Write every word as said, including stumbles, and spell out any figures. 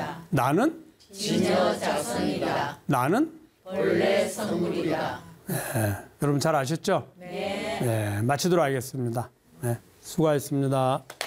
자손이다. 나는 지녀 자손이다. 나는 본래 성물이다. 네, 여러분 잘 아셨죠? 네. 네, 마치도록 하겠습니다. 네, 수고하셨습니다.